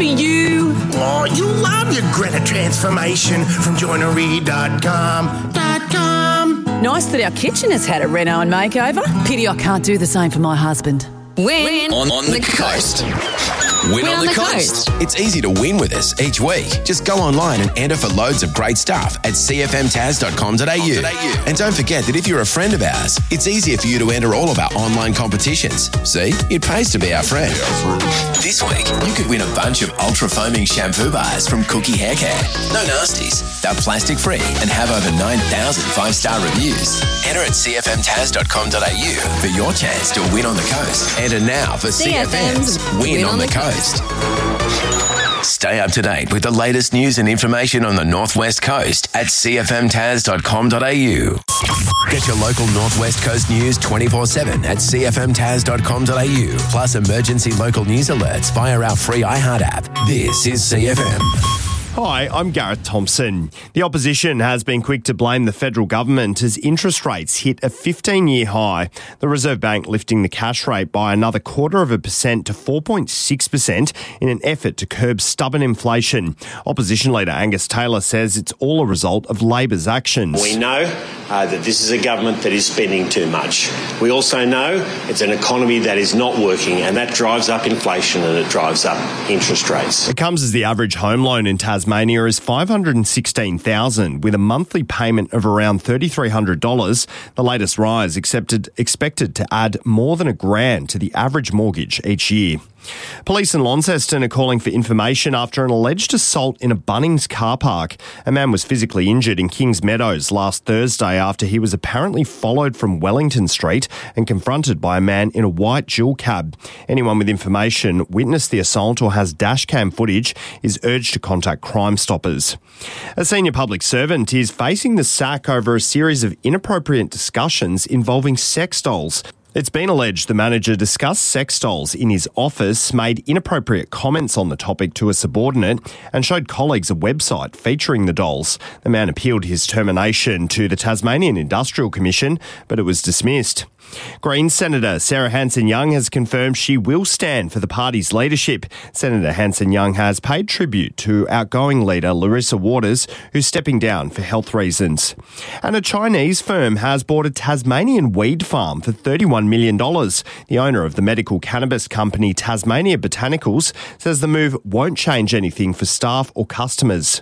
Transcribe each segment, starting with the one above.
for you. Oh, you love your Greta transformation from joinery.com. Nice that our kitchen has had a reno and makeover. Pity I can't do the same for my husband. Win on the coast. Win on the coast. It's easy to win with us each week. Just go online and enter for loads of great stuff at cfmtaz.com.au. And don't forget that if you're a friend of ours, it's easier for you to enter all of our online competitions. See, it pays to be our friend. This week, you could win a bunch of ultra-foaming shampoo bars from Cookie Hair Care. No nasties. They're plastic-free and have over 9,000 five-star reviews. Enter at cfmtaz.com.au for your chance to win on the coast. Enter now for CFM's Win on the Coast. Stay up to date with the latest news and information on the Northwest Coast at cfmtaz.com.au. Get your local Northwest Coast news 24/7 at cfmtaz.com.au. Plus emergency local news alerts via our free iHeart app. This is CFM. Hi, I'm Gareth Thompson. The opposition has been quick to blame the federal government as interest rates hit a 15-year high. The Reserve Bank lifting the cash rate by another 0.25% to 4.6% in an effort to curb stubborn inflation. Opposition leader Angus Taylor says it's all a result of Labor's actions. We know that this is a government that is spending too much. We also know it's an economy that is not working, and that drives up inflation and it drives up interest rates. It comes as the average home loan in Tasmania is $516,000 with a monthly payment of around $3,300. The latest rise expected to add more than $1,000 to the average mortgage each year. Police in Launceston are calling for information after an alleged assault in a Bunnings car park. A man was physically injured in Kings Meadows last Thursday after he was apparently followed from Wellington Street and confronted by a man in a white dual cab. Anyone with information witnessed the assault or has dashcam footage is urged to contact Crime Stoppers. A senior public servant is facing the sack over a series of inappropriate discussions involving sex dolls. It's been alleged the manager discussed sex dolls in his office, made inappropriate comments on the topic to a subordinate, and showed colleagues a website featuring the dolls. The man appealed his termination to the Tasmanian Industrial Commission, but it was dismissed. Greens Senator Sarah Hanson-Young has confirmed she will stand for the party's leadership. Senator Hanson-Young has paid tribute to outgoing leader Larissa Waters, who's stepping down for health reasons. And a Chinese firm has bought a Tasmanian weed farm for $31 million. The owner of the medical cannabis company Tasmania Botanicals says the move won't change anything for staff or customers.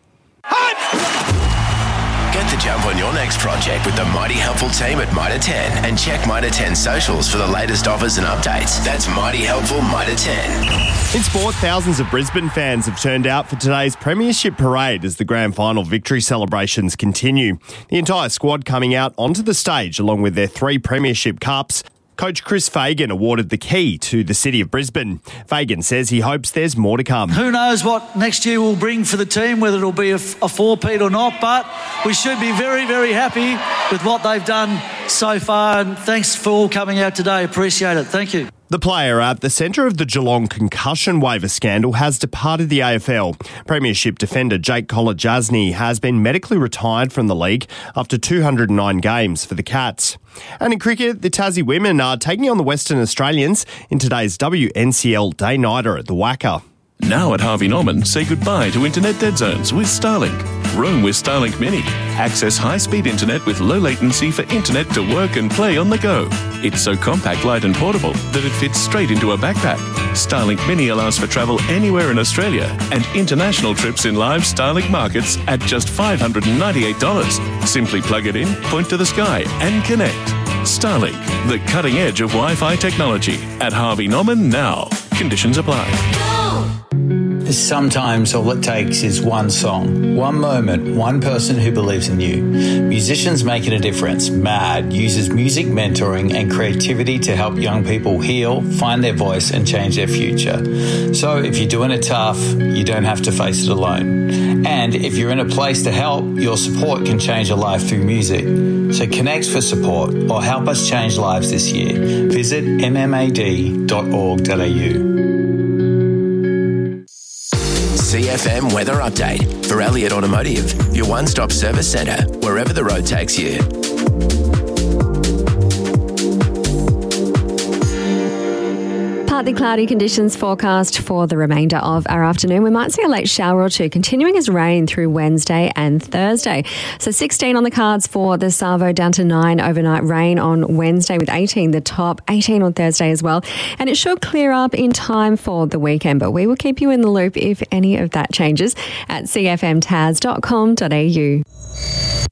Get the jump on your next project with the mighty helpful team at Mitre 10 and check Mitre 10 socials for the latest offers and updates. That's mighty helpful Mitre 10. In sport, thousands of Brisbane fans have turned out for today's Premiership Parade as the grand final victory celebrations continue. The entire squad coming out onto the stage along with their 3 Premiership Cups. Coach Chris Fagan awarded the key to the city of Brisbane. Fagan says he hopes there's more to come. Who knows what next year will bring for the team, whether it'll be a four-peat or not, but we should be very, very happy with what they've done so far, and thanks for all coming out today. Appreciate it. Thank you. The player at the centre of the Geelong concussion waiver scandal has departed the AFL. Premiership defender Jake Kolodjasny has been medically retired from the league after 209 games for the Cats. And in cricket, the Tassie women are taking on the Western Australians in today's WNCL Day-Nighter at the Wacker. Now at Harvey Norman, say goodbye to internet dead zones with Starlink. Roam with Starlink Mini. Access high-speed internet with low latency for internet to work and play on the go. It's so compact, light and portable that it fits straight into a backpack. Starlink Mini allows for travel anywhere in Australia and international trips in live Starlink markets at just $598. Simply plug it in, point to the sky and connect. Starlink, the cutting edge of Wi-Fi technology. At Harvey Norman now. Conditions apply. Sometimes all it takes is one song, one moment, one person who believes in you. Musicians Making a Difference, MAD, uses music mentoring and creativity to help young people heal, find their voice and change their future. So if you're doing it tough, you don't have to face it alone. And if you're in a place to help, your support can change a life through music. So connect for support or help us change lives this year. Visit mmad.org.au. CFM Weather Update for Elliott Automotive, your one-stop service centre, wherever the road takes you. Partly cloudy conditions forecast for the remainder of our afternoon. We might see a late shower or two, continuing as rain through Wednesday and Thursday. So 16 on the cards for the Savo, down to 9 overnight rain on Wednesday with 18 the top, 18 on Thursday as well. And it should clear up in time for the weekend, but we will keep you in the loop if any of that changes at cfmtas.com.au.